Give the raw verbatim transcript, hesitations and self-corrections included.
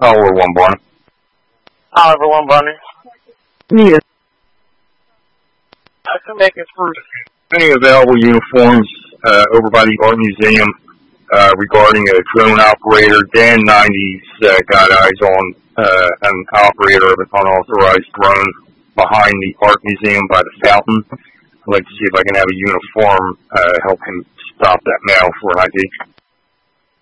Oliver one Barney. Oliver one Barney. Yes. I can make it through. Any available uniforms uh, over by the Art Museum uh, regarding a drone operator. Dan ninety's uh, got eyes on uh, an operator of an unauthorized drone behind the Art Museum by the fountain. I'd like to see if I can have a uniform uh, help him stop that mail for an I D.